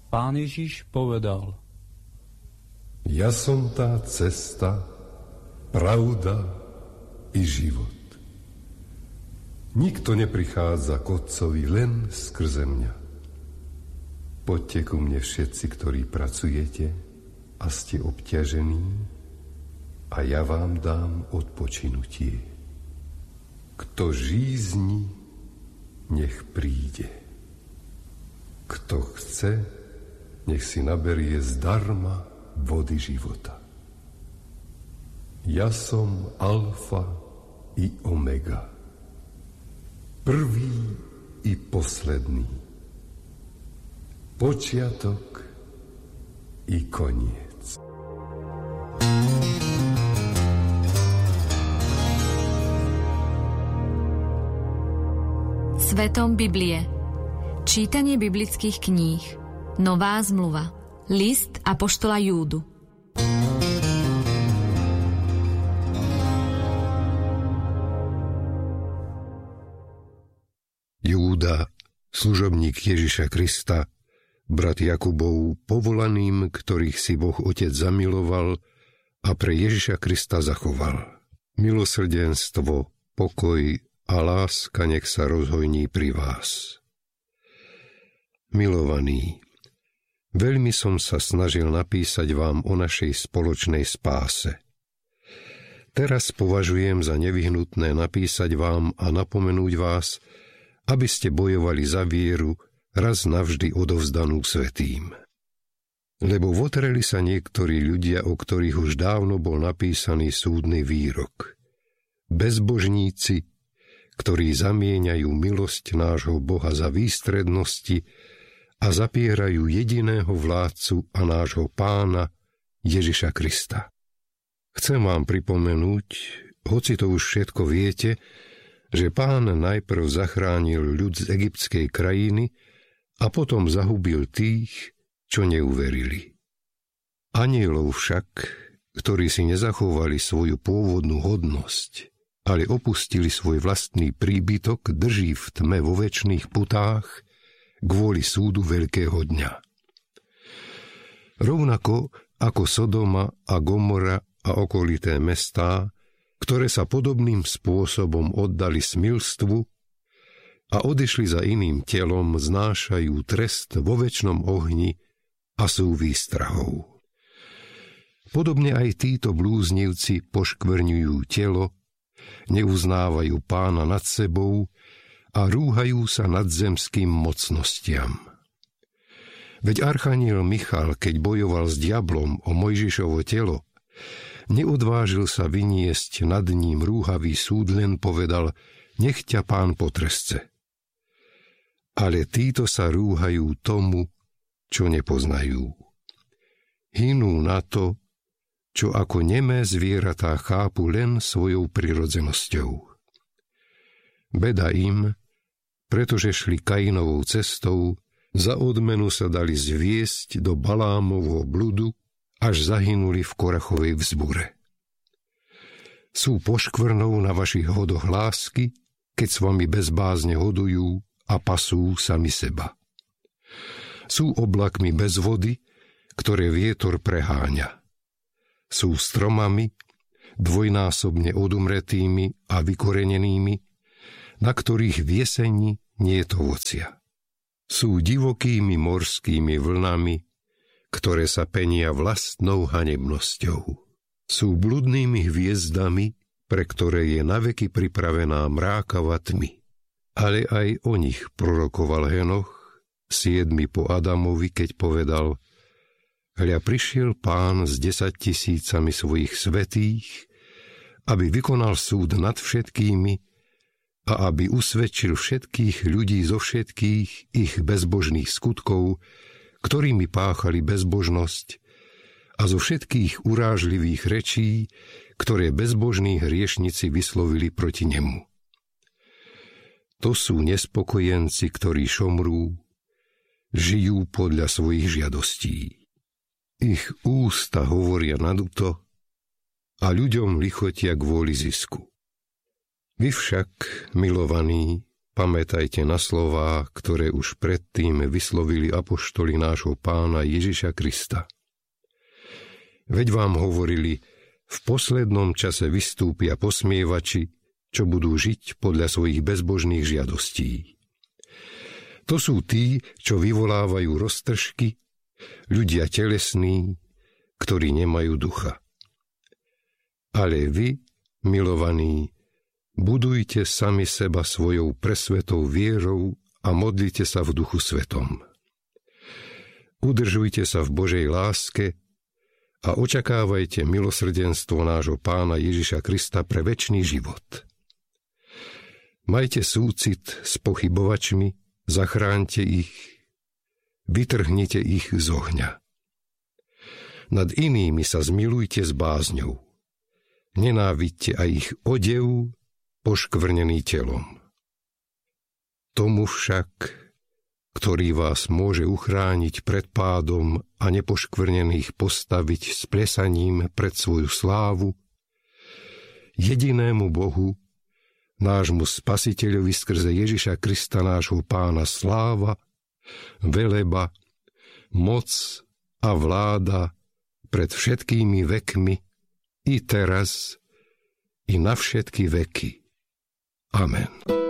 Pán Ježiš povedal: Ja som tá cesta, pravda i život. Nikto neprichádza k Otcovi len skrze mňa. Poďte ku mne všetci, ktorí pracujete a ste obťažení, a ja vám dám odpočinutie. Kto žízni, nech príde. Kto chce, nech si naberie zdarma vody života. Ja som alfa i omega, prvý i posledný, počiatok i koniec. Svetom Biblie. Čítanie biblických kníh. Nová zmluva. List apoštola Júdu. Júda, služobník Ježiša Krista, brat Jakubov, povolaným, ktorých si Boh Otec zamiloval a pre Ježiša Krista zachoval. Milosrdenstvo, pokoj a láska nech sa rozhojní pri vás. Milovaní, veľmi som sa snažil napísať vám o našej spoločnej spáse. Teraz považujem za nevyhnutné napísať vám a napomenúť vás, aby ste bojovali za vieru, raz navždy odovzdanú svätým. Lebo votreli sa niektorí ľudia, o ktorých už dávno bol napísaný súdny výrok. Bezbožníci, ktorí zamieňajú milosť nášho Boha za výstrednosti a zapierajú jediného vládcu a nášho Pána Ježiša Krista. Chcem vám pripomenúť, hoci to už všetko viete, že Pán najprv zachránil ľud z egyptskej krajiny a potom zahubil tých, čo neuverili. Anielov však, ktorí si nezachovali svoju pôvodnú hodnosť, ale opustili svoj vlastný príbytok, drží v tme vo večných putách kvôli súdu veľkého dňa. Rovnako ako Sodoma a Gomora a okolité mestá, ktoré sa podobným spôsobom oddali smilstvu a odešli za iným telom, znášajú trest vo večnom ohni a sú výstrahou. Podobne aj títo blúznivci poškvrňujú telo, neuznávajú Pána nad sebou a rúhajú sa nadzemským mocnostiam. Veď archaniel Michal, keď bojoval s diablom o Mojžišovo telo, neodvážil sa vyniesť nad ním rúhavý súd, len povedal: nech ťa Pán potresce. Ale títo sa rúhajú tomu, čo nepoznajú. Hynú na to, čo ako nemé zvieratá chápu len svojou prirodzenosťou. Beda im, pretože šli Kainovou cestou, za odmenu sa dali zviesť do Balámovho bludu, až zahynuli v Korachovej vzbure. Sú poškvrnou na vašich hodoch lásky, keď s vami bezbázne hodujú a pasú sami seba. Sú oblakmi bez vody, ktoré vietor preháňa. Sú stromami, dvojnásobne odumretými a vykorenenými, na ktorých v jeseni nie je ovocia. Sú divokými morskými vlnami, ktoré sa penia vlastnou hanebnosťou. Sú bludnými hviezdami, pre ktoré je naveky pripravená mrákava tmy. Ale aj o nich prorokoval Henoch, 7 po Adamovi, keď povedal: hľa, prišiel Pán s 10 000 svojich svätých, aby vykonal súd nad všetkými a aby usvedčil všetkých ľudí zo všetkých ich bezbožných skutkov, ktorými páchali bezbožnosť, a zo všetkých urážlivých rečí, ktoré bezbožní hriešnici vyslovili proti nemu. To sú nespokojenci, ktorí šomrú, žijú podľa svojich žiadostí. Ich ústa hovoria naduto a ľuďom lichotia kvôli zisku. Vy však, milovaní, pamätajte na slová, ktoré už predtým vyslovili apoštoli nášho Pána Ježiša Krista. Veď vám hovorili, v poslednom čase vystúpia posmievači, čo budú žiť podľa svojich bezbožných žiadostí. To sú tí, čo vyvolávajú roztržky, ľudia telesní, ktorí nemajú ducha. Ale vy, milovaní, budujte sami seba svojou presvetou vierou a modlite sa v Duchu Svetom. Udržujte sa v Božej láske a očakávajte milosrdenstvo nášho Pána Ježiša Krista pre večný život. Majte súcit s pochybovačmi, zachránte ich, vytrhnite ich z ohňa. Nad inými sa zmilujte s bázňou. Nenávidte aj ich odev, poškvrnený telom. Tomu však, ktorý vás môže uchrániť pred pádom a nepoškvrnených postaviť s plesaním pred svoju slávu, jedinému Bohu, nášmu Spasiteľovi skrze Ježiša Krista nášho Pána sláva, veleba, moc a vláda pred všetkými vekmi, i teraz, i na všetky veky. Amen.